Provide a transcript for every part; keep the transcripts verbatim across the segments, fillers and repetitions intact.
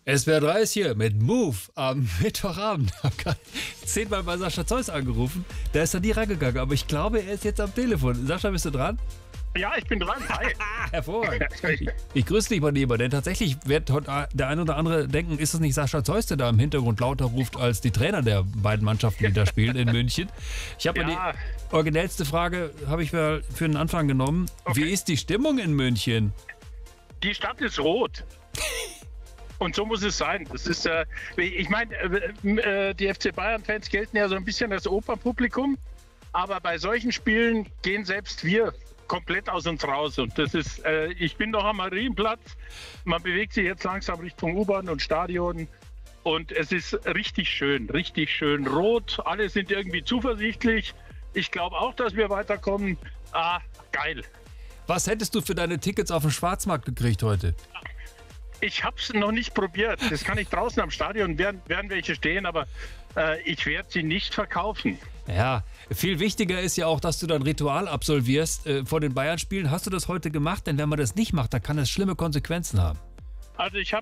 S W R drei ist hier mit Move am Mittwochabend. Ich habe gerade zehnmal bei Sascha Zeus angerufen. Da ist er nie rangegangen, aber ich glaube, er ist jetzt am Telefon. Sascha, bist du dran? Ja, ich bin dran. Hi. Hervorragend. Ich, ich grüße dich, mein Lieber, denn tatsächlich wird der ein oder andere denken, ist es nicht Sascha Zeus, der da im Hintergrund lauter ruft als die Trainer der beiden Mannschaften, die da spielen in München. Ich habe Ja. die originellste Frage, habe ich mir für den Anfang genommen. Okay. Wie ist die Stimmung in München? Die Stadt ist rot. Und so muss es sein. Das ist, äh, ich meine, äh, die F C Bayern-Fans gelten ja so ein bisschen als Opernpublikum, aber bei solchen Spielen gehen selbst wir komplett aus uns raus. Und das ist, äh, ich bin noch am Marienplatz. Man bewegt sich jetzt langsam Richtung U-Bahn und Stadion. Und es ist richtig schön, richtig schön rot. Alle sind irgendwie zuversichtlich. Ich glaube auch, dass wir weiterkommen. Ah, geil. Was hättest du für deine Tickets auf dem Schwarzmarkt gekriegt heute? Ich habe es noch nicht probiert. Das kann ich draußen am Stadion, werden, werden welche stehen, aber äh, ich werde sie nicht verkaufen. Ja, viel wichtiger ist ja auch, dass du dann Ritual absolvierst äh, vor den Bayern-Spielen. Hast du das heute gemacht? Denn wenn man das nicht macht, dann kann das schlimme Konsequenzen haben. Also ich habe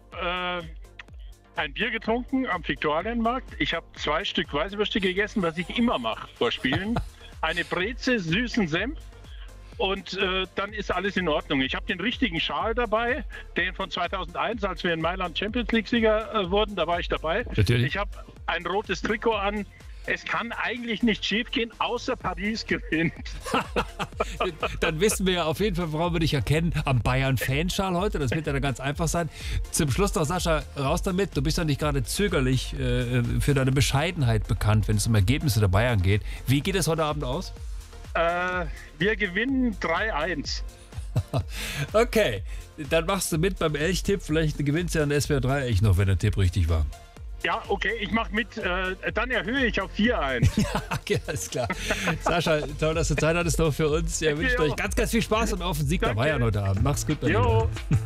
äh, ein Bier getrunken am Viktualienmarkt. Ich habe zwei Stück Weißwürste gegessen, was ich immer mache vor Spielen. Eine Breze, süßen Senf. Und äh, dann ist alles in Ordnung. Ich habe den richtigen Schal dabei, den von zweitausendeins, als wir in Mailand Champions League-Sieger äh, wurden, da war ich dabei. Natürlich. Ich habe ein rotes Trikot an. Es kann eigentlich nicht schief gehen, außer Paris gewinnt. Dann wissen wir ja auf jeden Fall, woran wir dich erkennen. Am Bayern-Fanschal heute, das wird ja dann ganz einfach sein. Zum Schluss noch, Sascha, raus damit. Du bist ja nicht gerade zögerlich äh, für deine Bescheidenheit bekannt, wenn es um Ergebnisse der Bayern geht. Wie geht es heute Abend aus? Äh, wir gewinnen drei eins. Okay, dann machst du mit beim Elchtipp. Vielleicht gewinnst du ja an S W R drei Elch noch, wenn der Tipp richtig war. Ja, okay, ich mache mit. Äh, dann erhöhe ich auf vier eins. Ja, okay, alles klar. Sascha, toll, dass du Zeit hattest noch für uns. Wir wünschen Jo. euch ganz, ganz viel Spaß und auf den Sieg der Danke. Bayern heute Abend. Mach's gut, mein Jo. Lieber.